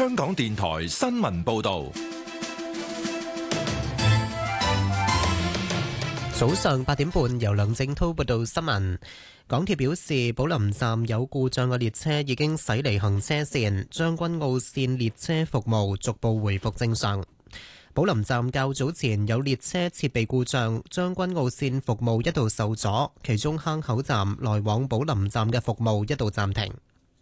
香港電台新聞報道。 早上8點半，由梁正滔報道新聞。港鐵表示，寶林站有故障嘅列車已經駛離行車線，將軍澳線列車服務逐步回復正常。寶林站較早前有列車設備故障，將軍澳線服務一度受阻，其中坑口站來往寶林站嘅服務一度暫停。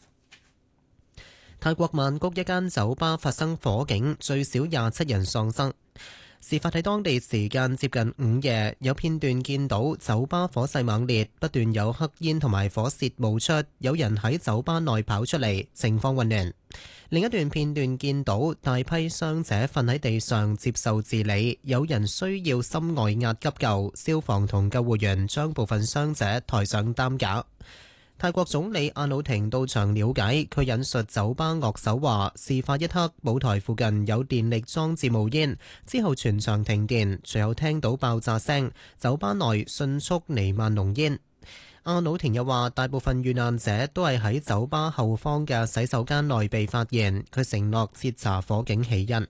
泰國曼谷一間酒吧發生火警，最少27人喪生。事發喺當地時間接近午夜，有片段見到酒吧火勢猛烈，不斷有黑煙同埋火舌冒出，有人喺酒吧內跑出嚟，情況混亂。另一段片段見到大批傷者瞓喺地上接受治理，有人需要心外壓急救，消防同救護員將部分傷者抬上擔架。泰國總理阿努廷到場了解，佢引述酒吧樂手話，事發一刻舞台附近有電力裝置冒煙，之後全場停電，隨後聽到爆炸聲，酒吧內迅速彌漫濃煙。阿努廷又話，大部分遇難者都係喺酒吧後方嘅洗手間內被發現，佢承諾徹查火警起因。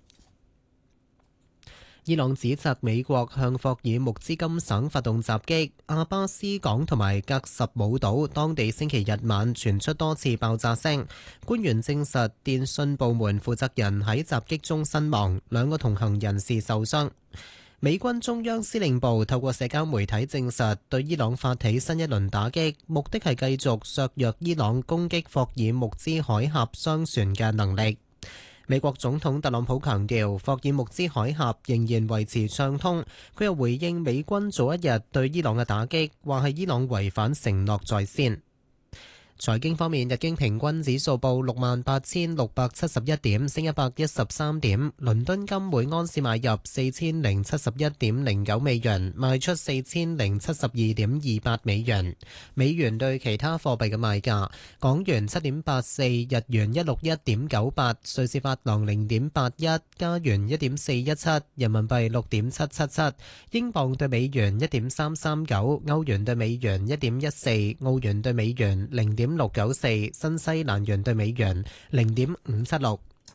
伊朗指責美國向霍爾木茲金省發動襲擊，阿巴斯港同埋格什姆島當地星期日晚傳出多次爆炸聲。官員證實電信部門負責人喺襲擊中身亡，2個同行人士受傷。美軍中央司令部透過社交媒體證實，對伊朗發起新一輪打擊，目的係繼續削弱伊朗攻擊霍爾木茲海峽商船嘅能力。美國總統特朗普強調，霍爾木茲海峽仍然維持暢通。佢又回應美軍早一日對伊朗嘅打擊，話係伊朗違反承諾在先。財經方面，日經平均指數報68,671點，升113點。倫敦金每安士買入4071.09美元，賣出4072.28美元。美元對其他貨幣嘅賣價：港元7.84，日元161.98，瑞士法郎0.81，加元1.417，人民幣6.777，英鎊對美元1.339，歐元對美元1.14，澳元對美元0.694，新西蘭元對美元0.576。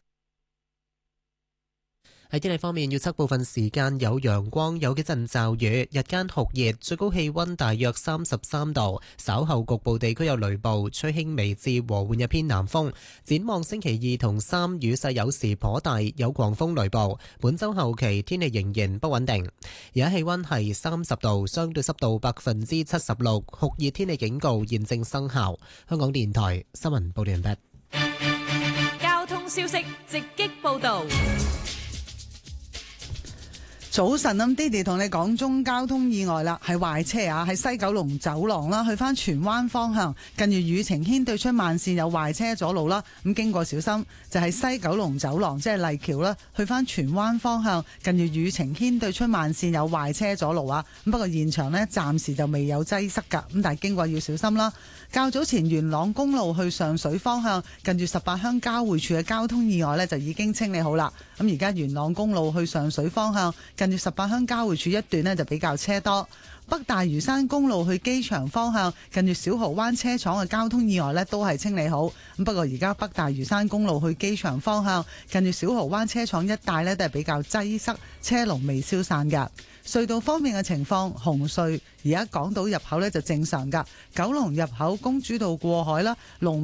喺天氣方面，預測部分時間有陽光，有幾陣驟雨，日間酷熱，最高氣溫大約33度。稍後局部地區有雷暴，吹輕微至和緩一偏南風。展望星期2同3，雨勢有時頗大，有狂風雷暴。本週後期天氣仍然不穩定。而家氣溫係30度，相對濕度76%，酷熱天氣警告現正生效。香港電台新聞報道完畢。 交通消息直擊報道。 早晨咁，Didi 同你講中交通意外啦，係壞車啊，喺西九龍走廊啦，去翻荃灣方向，近住宇晴軒對出慢線有壞車阻路啦，咁經過小心，就係西九龍走廊，即係麗橋啦，去翻荃灣方向，近住宇晴軒對出慢線有壞車阻路啊，咁不過現場呢，暫時就未有擠塞噶，咁但係經過要小心啦。較早前元朗公路去上水方向，近住18鄉交匯處嘅交通意外呢，就已經清理好啦。咁而家元朗公路去上水方向，近住18鄉交匯處一段呢，就比較車多。北大嶼山公路去機場方向，近住小蠔灣車廠嘅交通意外呢，都係清理好。咁不過而家北大嶼山公路去機場方向，近住小蠔灣車廠一帶呢，都係比較擠塞，車龍未消散㗎。隧道方面嘅情況，紅隧而家港島入口呢就正常㗎，九龍入口公主道過海啦，龍